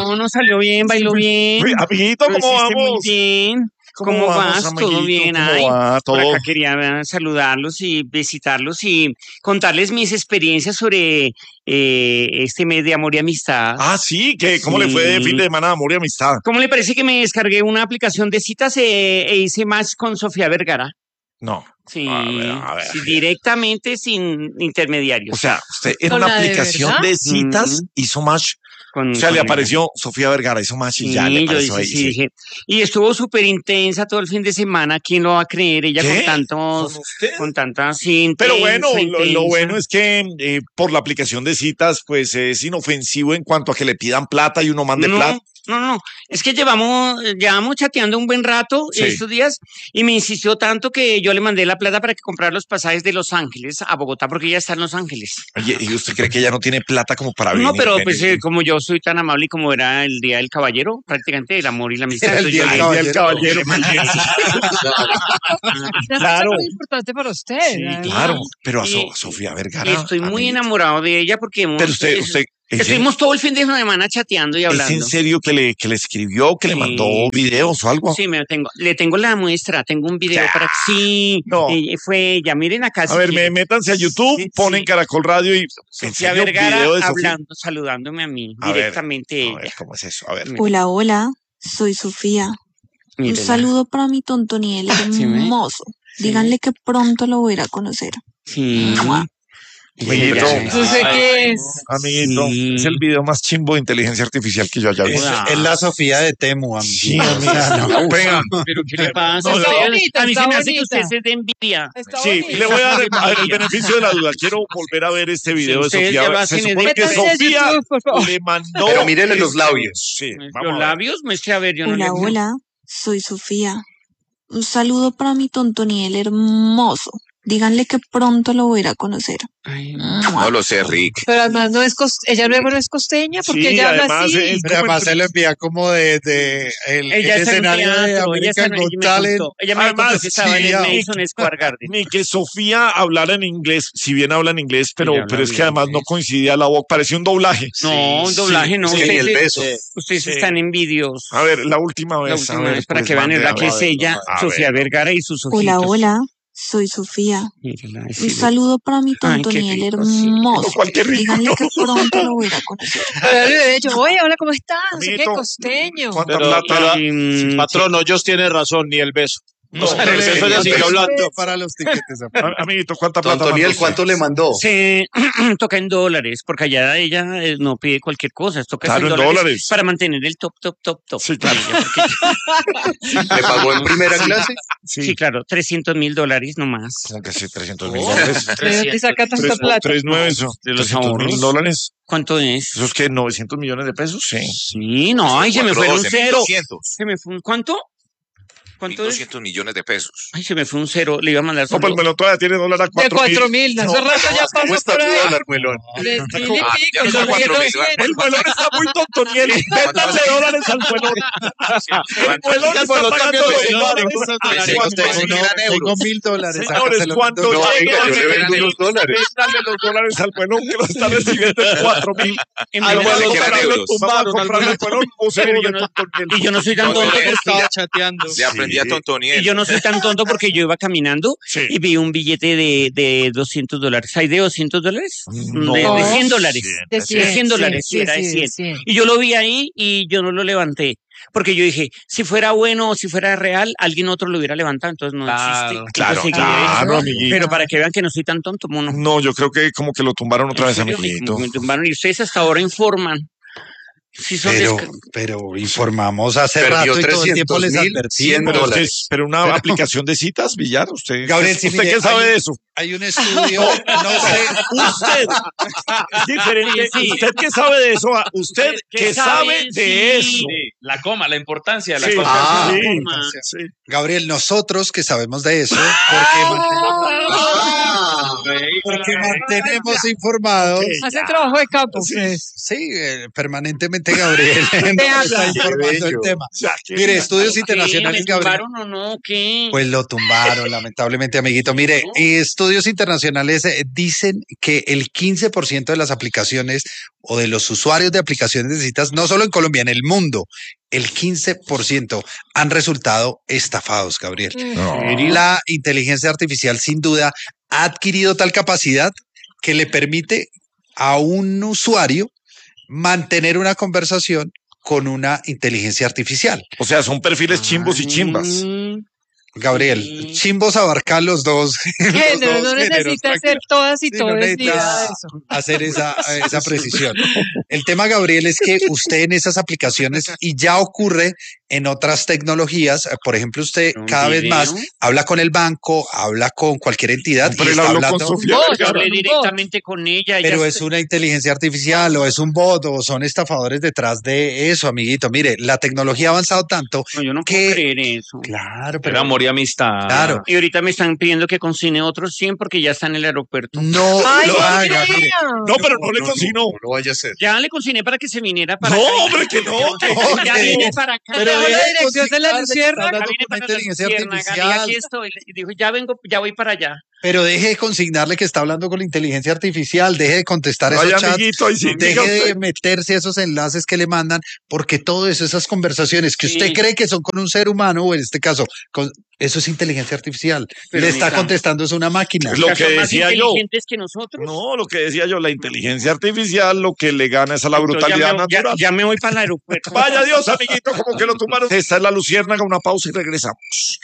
no salió bien, bailó bien. Uy, amiguito, Lo ¿cómo hiciste muy vamos? bien. ¿Cómo vamos, vas? ¿Todo amiguito? bien? ¿Cómo Ay, va? por ¿Todo? acá quería saludarlos y visitarlos y contarles mis experiencias sobre este mes de amor y amistad. Ah, sí, ¿cómo le fue de fin Sí. de semana de amor y amistad? ¿Cómo le parece que me descargué una aplicación de citas e hice match con Sofía Vergara? No. Sí, A ver. sí, directamente sin intermediarios. O sea, usted en ¿Con una la de aplicación verdad? de citas hizo match. O sea, le ella. apareció Sofía Vergara, hizo match y ya le Sí, yo apareció dije, ahí. sí, dije. Y estuvo súper intensa todo el fin de semana. ¿Quién lo va a creer? Ella ¿Qué? con usted? tantas, sí, Pero intensa, bueno, lo intensa. bueno es que por la aplicación de citas, pues es inofensivo en cuanto a que le pidan plata y uno mande plata. No. Es que llevamos chateando un buen rato Sí. estos días y me insistió tanto que yo le mandé la plata para que comprara los pasajes de Los Ángeles a Bogotá porque ella está en Los Ángeles. Oye, ¿y usted cree que ella no tiene plata como para venir? No, pero pues como yo soy tan amable y como era el Día del Caballero, prácticamente el amor y la amistad. El día del caballero. Claro. Es muy importante para usted. Sí, Claro, pero a Y- Sofía Vergara. Y estoy muy amiguito. enamorado de ella porque Pero usted, estuvimos todo el fin de semana chateando y ¿es hablando. en serio que le escribió, que le mandó videos o algo? Sí, le tengo la muestra, tengo un video para que sí, No. fue ella, miren acá. A ver, métanse a YouTube, Sí, ponen sí. Caracol Radio y Sofía video Vergara de Sofía. hablando, saludándome a mí, A ver, directamente A ver, ella. ¿cómo es eso? A ver. Hola, hola, soy Sofía. Un Mírela. saludo para mi Tontoniel ¿Sí ve? hermoso. Sí. Díganle que pronto lo voy a ir a conocer. Sí. ¡Mua! Amiguito, No sé qué es. amiguito, Sí. es el video más chimbo de inteligencia artificial que yo haya visto. Joda. Es la Sofía de Temu, amigo. Sí, amigo. Venga. Pero ¿qué le pasa? No, Está bonita, a mí se está me hace que bonita. usted es de envidia. Está Sí, bonito. le voy a dar el beneficio de la duda. Quiero volver a ver este video de ustedes ya lo Sofía. hacen Se en supone que Métanse a Sofía YouTube, por favor. le mandó. Pero mírele los labios. Sí, Los vamos a ver. labios, muestre a ver, yo no Hola, le hola, soy Sofía. Un saludo para mi Tontoniel hermoso. Díganle que pronto lo voy a ir a conocer. Ay, ¡Mua! No lo sé, Rick. Pero además ella luego no es costeña porque Sí, ella habla además así. es Pero además se lo envía como de el ella está en un escenario de teatro, ella American Got me Talent. contó. Ella me Además, contó que estaba en el sí, Madison Square Garden. Ni que Sofía hablara en inglés, si bien habla en inglés, pero Ella habla es que bien además no inglés. coincidía la voz, parecía un doblaje. No, un doblaje no. Es que ni el beso. Ustedes Sí. están en vídeos. A ver, la última vez. La última a ver, vez para pues, que vean mande, verdad a que ver, es ella, a Sofía ver. Vergara y sus ojitos. Hola, hola, soy Sofía. Mírala, Un sí, saludo para mi Ay, qué Tontoniel rico, sí. hermoso. No, cualquier rico, Díganle no. que pronto lo voy a ir a conocer. Pero le he dicho, oye, hola, ¿cómo estás? No sé qué, Amiguito, costeño. ¿cuánta Pero, plata? patrón, ellos tienen razón, ni el beso. No, O sea, el beso ya sigue hablando. Para los tiquetes. Amiguito, ¿cuánta plata? Antoniel, mandó ¿cuánto usted? le mandó? Se toca en dólares, porque allá ella no pide cualquier cosa, toca Claro, en en dólares, dólares. para mantener el top. Sí, claro. ¿Le pagó en primera clase? Sí, claro, $300,000 nomás. Como que sí, $300,000. ¿De dónde saca tanta plata? 3.9 eso. De los $300,000. ¿Cuánto es? ¿Eso es que 900 millones de pesos? Sí. Sí, no, ay, se me fue un cero. 200. Se me fue un, ¿cuánto? ¿Cuánto es? 1.200 millones de pesos. Ay, se me fue un cero, le iba a mandar No, pues solo. el melón todavía tiene dólar a De 4.000. 4.000. Hace rato ya ¿Cómo pasó está por tu ahí. dólar, melón? De 1.000 y Ah, pico. ya no son 4.000. El melón está muy tontoniel. Métanle dólares al melón. El melón está pagando los dólares. Pensé que ustedes sí eran Tengo euros. $1.000. Señores, ¿cuánto No, llega? venga, yo le vendo unos dólares. Métanle los dólares al melón que lo está recibiendo en 4.000. Al Pensé melón que eran comprarlo, euros. Vamos a comprarle al melón un seguro de tontoniel. y yo no soy tan No, tonto no, porque Estaba chateando. Le aprendí a y Tontoniel. yo no soy tan tonto porque yo iba caminando Sí. y vi un billete de $200. ¿Hay de $200? No. De $100. De De $100, sí, era de 100. Y yo lo vi ahí y yo no lo levanté. Porque yo dije, si fuera bueno o si fuera real, alguien otro lo hubiera levantado, entonces no existe. Claro, Entonces, claro, amiguito. pero para que vean que no soy tan tonto, mono. No, yo creo que como que lo tumbaron otra vez, ¿En serio? amiguito. Me tumbaron y ustedes hasta ahora informan. Sí son Pero informamos hace Perdió rato y todo el tiempo les 300.000, advertimos. Pero una aplicación de citas, Villar, usted. Gabriel, sí, ¿usted mire, qué sabe hay- de eso? Hay un estudio, no sé, Usted. Es diferente. Sí. ¿Usted qué sabe de eso? Usted ¿Qué qué sabe sabe? de Sí. eso. La coma, la importancia de la Sí. cosa. Ah, Sí. Gabriel, nosotros que sabemos de eso, porque que mantenemos informados. Hace trabajo de campo. Pues. Sí, permanentemente Gabriel nos está informando el tema. Mire, estudios internacionales, ¿Me Gabriel. tumbaron o no? ¿Qué? Pues lo tumbaron, lamentablemente, amiguito. Mire, estudios internacionales dicen que el 15% de las aplicaciones o de los usuarios de aplicaciones de citas, no solo en Colombia, en el mundo, el 15% han resultado estafados, Gabriel. La inteligencia artificial, sin duda, ha adquirido tal capacidad que le permite a un usuario mantener una conversación con una inteligencia artificial. O sea, son perfiles chimbos y chimbas. Gabriel, chimbos abarcan los dos. Género, no necesita hacer todas y Sí, no todas necesita eso. hacer esa precisión. El tema, Gabriel, es que usted en esas aplicaciones, y ya ocurre en otras tecnologías, por ejemplo, usted cada vez más habla con el banco, habla con cualquier entidad Pero y él está habló con hablando, Sofía Yo Vergara. hablé directamente con ella. pero es una inteligencia artificial o es un bot o son estafadores detrás de eso, amiguito. Mire, la tecnología ha avanzado tanto No, yo no que... puedo creer eso. Claro, Pero pero amor y amistad. claro, Y ahorita me están pidiendo que consigne otros 100 porque ya está en el aeropuerto. no Ay, lo no haga, mire. creo. No, pero no le consignó. No lo vaya a hacer. Ya le consigné para que se viniera para No, acá. hombre, que no. Ya que vine no. para acá. Pero ya deje deje la dirección de la consignarle que Luciérnaga, está hablando vine con una para la inteligencia Luciérnaga, y artificial. aquí estoy. Y dijo, ya vengo, ya voy para allá. Pero deje de consignarle que está hablando con la inteligencia artificial, deje de contestar Vaya, esos chats, amiguito, ahí sí, diga deje de usted. meterse a esos enlaces que le mandan, porque todo eso, esas conversaciones que usted Sí. cree que son con un ser humano, o en este caso, eso es inteligencia artificial. Pero Le está mira, contestando es una máquina. Es lo Ya que son más decía yo. inteligentes que nosotros. No, lo que decía yo, la inteligencia artificial lo que le gana es a la Entonces, brutalidad ya natural. ya me voy para el aeropuerto. Vaya Dios, amiguito, como que lo tomaron. Esta es la Luciérnaga, una pausa y regresamos.